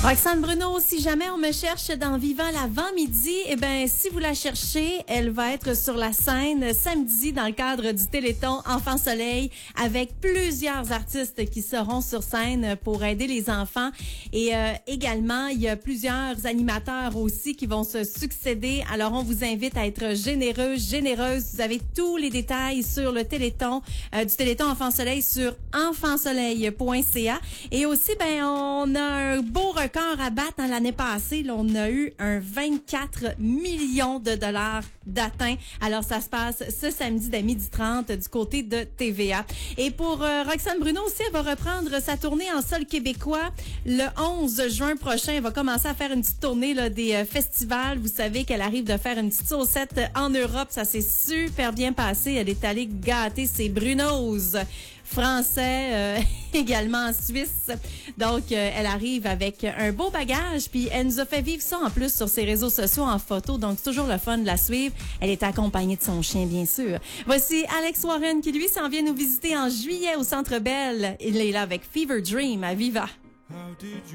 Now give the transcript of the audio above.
Roxane Bruno, si jamais on me cherche dans Vivant l'avant-midi, eh ben si vous la cherchez, elle va être sur la scène samedi dans le cadre du Téléthon Enfants Soleil avec plusieurs artistes qui seront sur scène pour aider les enfants. Et également, il y a plusieurs animateurs aussi qui vont se succéder. Alors, on vous invite à être généreux, généreuse. Vous avez tous les détails sur le Téléthon, du Téléthon Enfants Soleil sur enfantsoleil.ca. Et aussi, ben on a un beau record à battre dans l'année passée. Là, on a eu un 24 millions de dollars d'atteint. Alors, ça se passe ce samedi dès 12h30 du côté de TVA. Et pour Roxane Bruno aussi, elle va reprendre sa tournée en sol québécois. Le 11 juin prochain, elle va commencer à faire une petite tournée là, des festivals. Vous savez qu'elle arrive de faire une petite saucette en Europe. Ça s'est super bien passé. Elle est allée gâter ses Brunos français, également en Suisse. Donc, elle arrive avec un beau bagage, puis elle nous a fait vivre ça en plus sur ses réseaux sociaux en photo. Donc, c'est toujours le fun de la suivre. Elle est accompagnée de son chien, bien sûr. Voici Alex Warren qui, lui, s'en vient nous visiter en juillet au Centre Bell. Il est là avec Fever Dream à Viva.